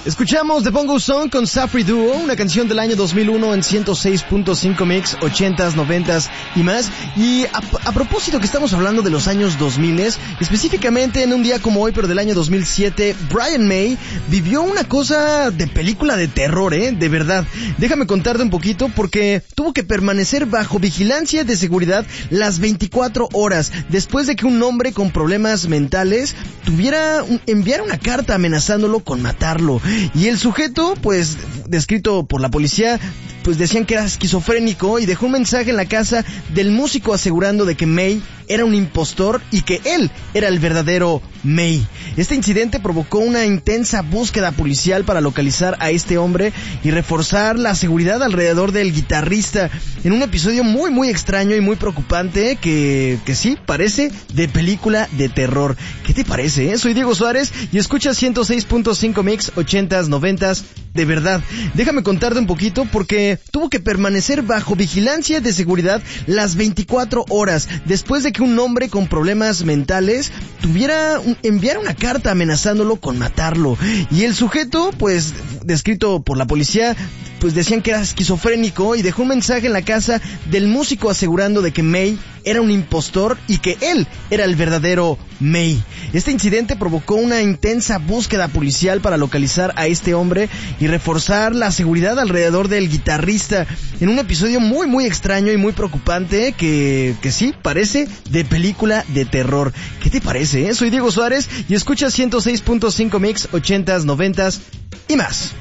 Escuchamos The Bongo Song con Safri Duo, una canción del año 2001 en 106.5 Mix, 80s, 90s y más. Y a propósito que estamos hablando de los años 2000, específicamente en un día como hoy, pero del año 2007, Brian May vivió una cosa de película de terror, de verdad. Déjame contarte un poquito porque tuvo que permanecer bajo vigilancia de seguridad las 24 horas después de que un hombre con problemas mentales enviara una carta amenazándolo con matarlo. Y el sujeto, pues, descrito por la policía, pues decían que era esquizofrénico y dejó un mensaje en la casa del músico asegurando de que May era un impostor y que él era el verdadero May. Este incidente provocó una intensa búsqueda policial para localizar a este hombre y reforzar la seguridad alrededor del guitarrista en un episodio muy muy extraño y muy preocupante que sí, parece de película de terror. ¿Qué te parece? Soy Diego Suárez y escuchas 106.5 Mix, 80s, 90s. De verdad, déjame contarte un poquito porque tuvo que permanecer bajo vigilancia de seguridad las 24 horas después de que un hombre con problemas mentales enviara una carta amenazándolo con matarlo. Y el sujeto, pues, descrito por la policía, pues decían que era esquizofrénico y dejó un mensaje en la casa del músico asegurando de que May era un impostor y que él era el verdadero May. Este incidente provocó una intensa búsqueda policial para localizar a este hombre y reforzar la seguridad alrededor del guitarrista en un episodio muy muy extraño y muy preocupante que sí, parece de película de terror. ¿Qué te parece? Soy Diego Suárez y escuchas 106.5 Mix, 80s, 90s y más.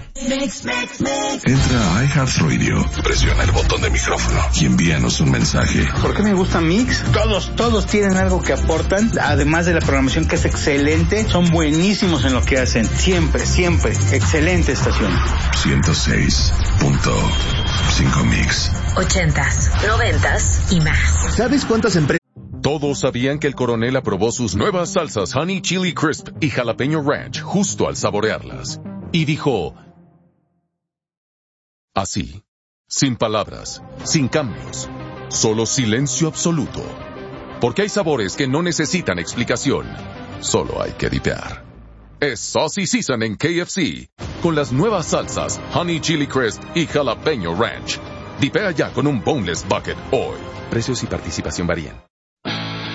Entra a iHeartRadio, presiona el botón de micrófono y envíanos un mensaje. ¿Por qué me gusta Mix? Todos tienen algo que aportan, además de la programación que es excelente, son buenísimos en lo que hacen, siempre, excelente estación. 106.5 Mix. 80s, 90s y más. ¿Sabes cuántas empresas? Todos sabían que el coronel aprobó sus nuevas salsas Honey Chili Crisp y Jalapeño Ranch justo al saborearlas. Y dijo, así, sin palabras, sin cambios, solo silencio absoluto. Porque hay sabores que no necesitan explicación, solo hay que dipear. Es Saucy Season en KFC, con las nuevas salsas Honey Chili Crisp y Jalapeño Ranch. Dipea ya con un Boneless Bucket hoy. Precios y participación varían.